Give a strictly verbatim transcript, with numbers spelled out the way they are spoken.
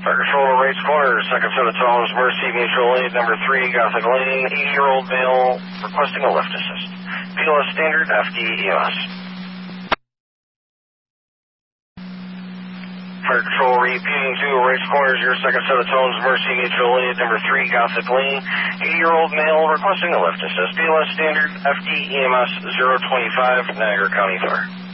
Fire Control to Race Corner, second set of tones, Mercy Mutual Aid, number three, Gothic Lane, eighty-year-old male requesting a lift assist. P L S Standard, F D E M S. Fire Control repeating to Race Corners, your second set of tones, Mercy Mutual Aid, number three, Gothic Lane, eighty-year-old male requesting a lift assist. P L S Standard, F D E M S zero twenty-five, Niagara County Fire.